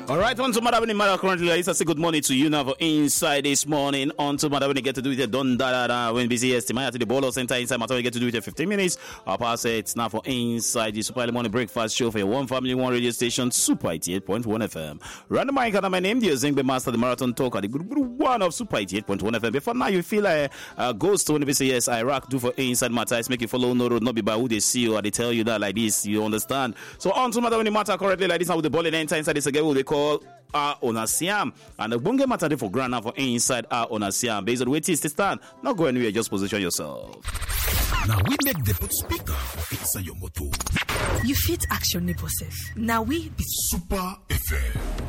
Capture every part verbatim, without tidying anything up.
All right, on to Madam Mara currently. I say good morning to you now for inside this morning. On to Madam get to do it. Don't da da da. When busy estimate to the ball center inside Madam get to do it in fifteen minutes. I'll pass it now for inside the Super Morning Breakfast Show for your one family, one radio station, Super eighty-eight point one F M. Random mic and my name, the Zingbe Master, the Marathon Talker, the good one of Super eighty-eight point one F M. Before now, you feel like a ghost to when you say yes, Iraq do for inside matters, make you follow no road, not be by who they see you or they tell you that like this. You understand? So on to Madam Matter currently like this now with the ball in enter inside this again. What they call our Onasiam and the bunge matter for grand now for inside our Onasiam based on where it is to stand. Not go anywhere, just position yourself. Now we make the put speaker for inside your motor. You fit action neighbor self. Now we be Super F M.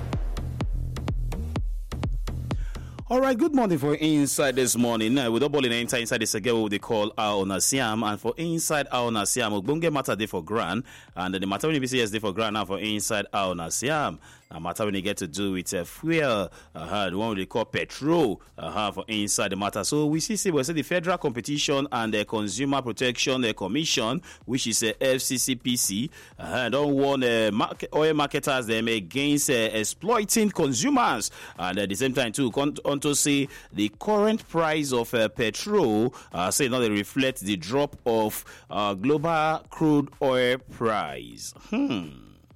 All right, good morning for inside this morning. Uh, with double in enter inside this again, what they call our Onasiam, and for inside our Onasiam, bunge matter day for grand, and the matter when you say yes day for grand now for inside our Onasiam. Now matter when you get to do with uh, fuel, uh, the one they call petrol, uh, for inside the matter. So we see, see we say the Federal Competition and the Consumer Protection uh, Commission, which is a uh, F C C P C, uh, don't want uh, market, oil marketers them against uh, exploiting consumers, and at the same time too. Con- to say the current price of uh, petrol, uh, say now they reflect the drop of uh, global crude oil price. Hmm.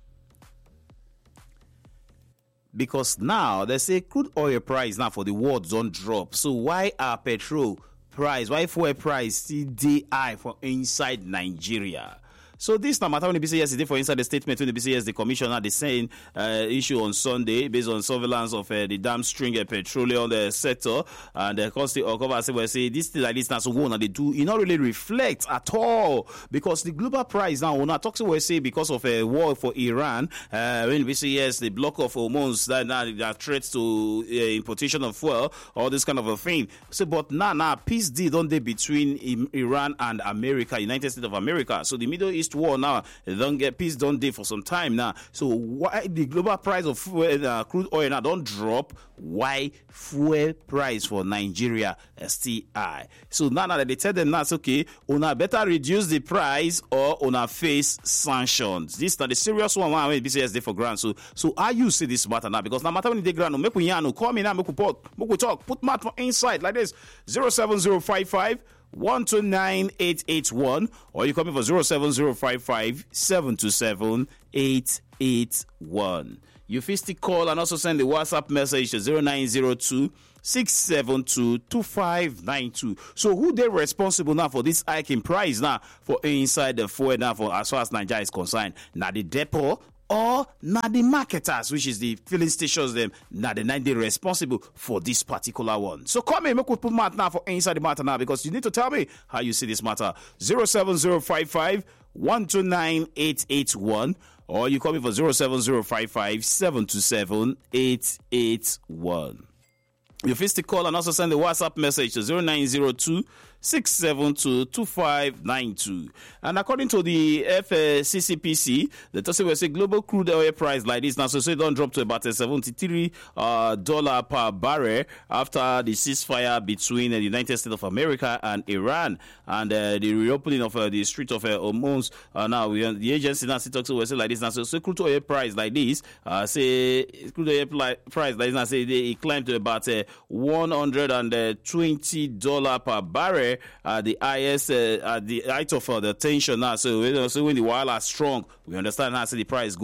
Because now they say crude oil price now for the world don't drop. So why are petrol price, why fuel price C D I for inside Nigeria? So this now matter when the B C S yesterday for inside the statement when the B C S the commissioner the saying uh, issue on Sunday based on surveillance of uh, the downstream uh, petroleum uh, sector and the cost of cover say we say this thing like this now so one they do it not really reflect at all because the global price now when I talk to we say because of a uh, war for Iran uh, when the B C S the block of hormones that now that threats to uh, importation of fuel all this kind of a thing. So but now now peace deal don't they between Iran and America, United States of America. So the Middle East war now they don't get peace don't day for some time now. So why the global price of fuel, uh, crude oil now don't drop? Why fuel price for Nigeria still high? So now, now that they tell them now it's okay, una better reduce the price or una face sanctions. This is the serious one when B C S day for grant. So so how you see this matter now? Because now matter when they grant make we yarn, call me now, make we talk, make we talk, put matter inside like this zero seven zero five five one two nine eight eight one or you call me for zero seven zero five five seven two seven eight eight one. You still call and also send the WhatsApp message to zero nine zero two six seven two two five nine two. So who they responsible now for this hike in price now for inside the fuel now for as far as Nigeria is concerned? Now the depot or not the marketers, which is the filling stations, them now the nine day responsible for this particular one. So come in, make we put matter now for inside the matter now because you need to tell me how you see this matter. zero seven zero five five one two nine eight eight one or you call me for zero seven zero five five seven two seven eight eight one. You first call and also send the WhatsApp message to zero nine zero two six seven two two five nine two. And according to the F C C P C, the Tosi will say global crude oil price like this now, so it don't drop to about seventy-three uh, dollar per barrel after the ceasefire between the United States of America and Iran and uh, the reopening of uh, the Strait of uh, Hormuz. Uh, now we, the agency now talks will say like this now, so, so crude oil price like this, uh, say crude oil price like this now, say they, it climbed to about uh, one hundred twenty dollars per barrel at the highest, uh, at the height of uh, the tension now. So, so when the wire are strong, we understand how say the price go.